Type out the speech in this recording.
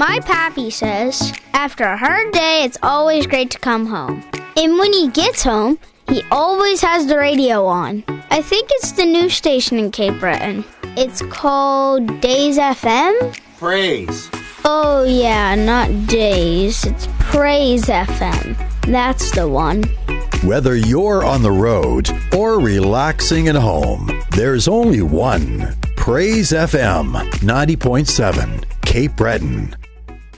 My pappy says, after a hard day, it's always great to come home. And when he gets home, he always has the radio on. I think it's the new station in Cape Breton. It's called Days FM? Praise. Oh yeah, not Days. It's Praise FM. That's the one. Whether you're on the road or relaxing at home, there's only one. Praise FM 90.7, Cape Breton.